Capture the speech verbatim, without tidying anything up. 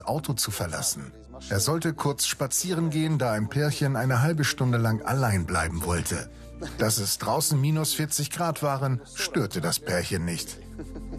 Auto zu verlassen. Er sollte kurz spazieren gehen, da ein Pärchen eine halbe Stunde lang allein bleiben wollte. Dass es draußen minus vierzig Grad waren, störte das Pärchen nicht.